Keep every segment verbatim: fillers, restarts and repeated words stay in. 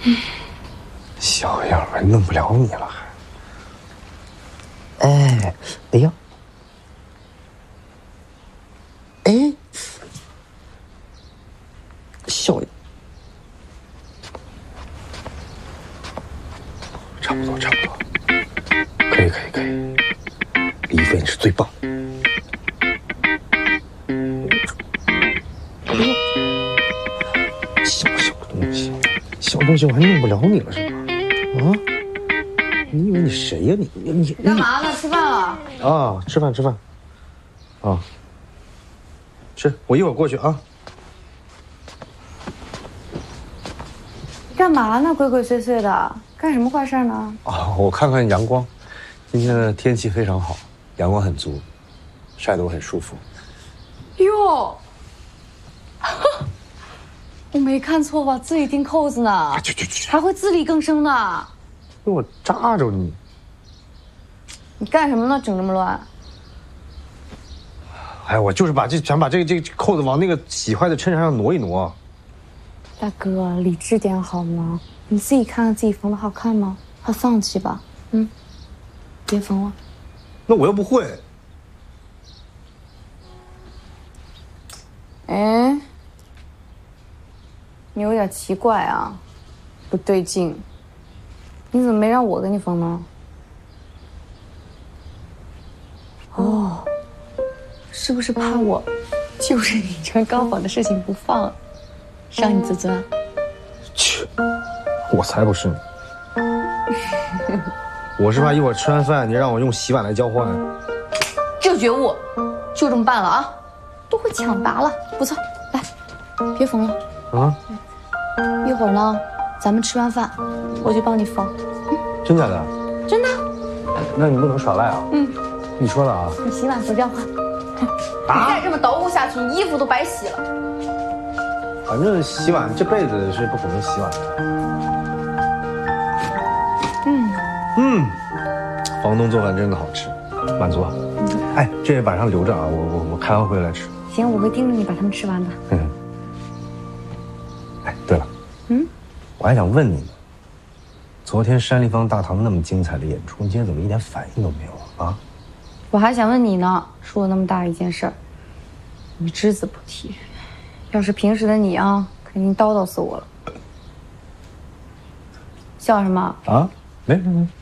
小样儿，弄不了你了还。哎，哎呀，哎，小样，差不多，差不多，可以，可以，可以。李一飞，你是最棒的。小小东西，小东西，我还弄不了你了是吧？啊？你以为你谁呀、啊？你你你干嘛呢？吃饭了？ 啊，吃饭吃饭。啊，吃，我一会儿过去啊。 干嘛呢？鬼鬼祟祟的，干什么坏事呢？ 啊，我看看阳光，今天的天气非常好，阳光很足，晒得我很舒服。 哟，我没看错吧？自己钉扣子呢？ 去去去， 还会自力更生呢？ 给我扎着你！ 你干什么呢？整这么乱？ 哎，我就是把这想把这个这个扣子往那个洗坏的衬衫上挪一挪。 大哥，理智点好吗？你自己看看自己缝的好看吗？快放弃吧，嗯，别缝了。 那我又不会。 哎，你有点奇怪啊，不对劲。你怎么没让我给你缝呢？哦，是不是怕我就是你穿高仿的事情不放，伤你自尊？ 去，我才不是呢。我是怕一会儿吃完饭你让我用洗碗来交换。 这觉悟，就这么办了啊！都会抢答了，不错，来，别缝了啊！ 一会儿呢，咱们吃完饭，我就帮你缝。 嗯、真假的？ 真的。 那你不能耍赖啊！嗯，你说了啊。 你洗碗不交换。啊！你再这么捣鼓下去，你衣服都白洗了。 反正洗碗这辈子是不可能洗碗的。嗯嗯，房东做饭真的好吃，满足。嗯、哎，这晚上留着啊，我我我开完会来吃。 行，我会盯着你把它们吃完的。 嗯。哎，对了， 嗯， 我还想问你呢，昨天山立方大堂那么精彩的演出，你今天怎么一点反应都没有啊？ 我还想问你呢，说了那么大一件事儿，你只字不提。要是平时的你啊，肯定叨叨死我了。笑什么？ 啊？没没没。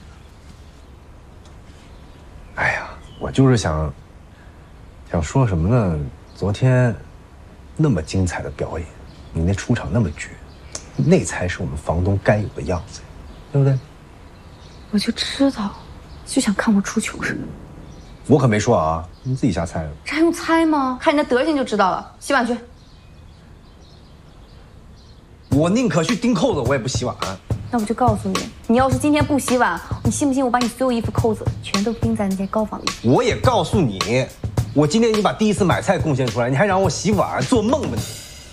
哎呀，我就是想想说什么呢？昨天那么精彩的表演，你那出场那么绝，那才是我们房东该有的样子，对不对？ 我就知道，就想看我出糗是吗？ 我可没说啊，你自己瞎猜的。 这还用猜吗？看你那德行就知道了。洗碗去。 我宁可去钉扣子，我也不洗碗。 那我就告诉你，你要是今天不洗碗，你信不信我把你所有衣服扣子全都钉在那件高仿的衣服？ 我也告诉你，我今天已经把第一次买菜贡献出来，你还让我洗碗，做梦吧你！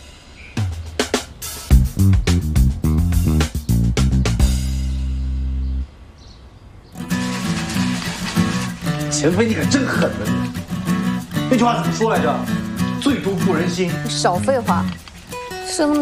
钱飞，你可真狠呢你！那句话怎么说来着？最毒妇人心。 你少废话，是那么。